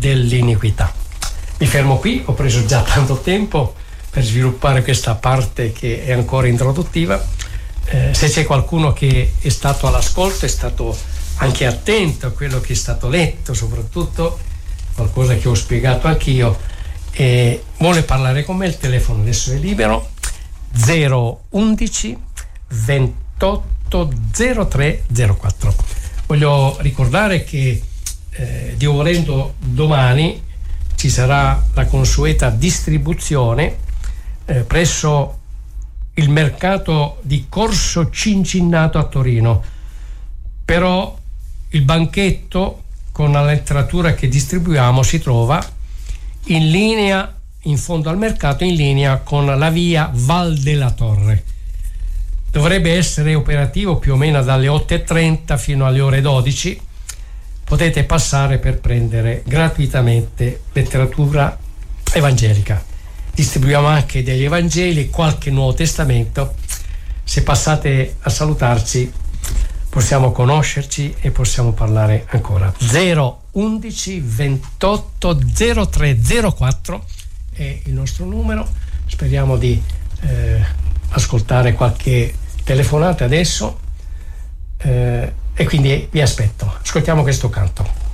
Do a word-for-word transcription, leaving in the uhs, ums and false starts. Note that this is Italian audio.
dell'iniquità. Mi fermo qui, ho preso già tanto tempo per sviluppare questa parte che è ancora introduttiva. Eh, se c'è qualcuno che è stato all'ascolto, è stato anche attento a quello che è stato letto, soprattutto qualcosa che ho spiegato anch'io, e vuole parlare con me, il telefono adesso è libero, zero undici ventotto zero tre zero quattro. Voglio ricordare che eh, Dio volendo domani ci sarà la consueta distribuzione eh, presso il mercato di Corso Cincinnato a Torino, però il banchetto con la letteratura che distribuiamo si trova in linea, in fondo al mercato, in linea con la via Val della Torre. Dovrebbe essere operativo più o meno dalle otto e trenta fino alle ore dodici. Potete passare per prendere gratuitamente letteratura evangelica. Distribuiamo anche degli Evangeli, qualche Nuovo Testamento. Se passate a salutarci possiamo conoscerci e possiamo parlare ancora. zero undici ventotto zero tre zero quattro è il nostro numero. Speriamo di eh, ascoltare qualche telefonata adesso eh, e quindi vi aspetto. Ascoltiamo questo canto.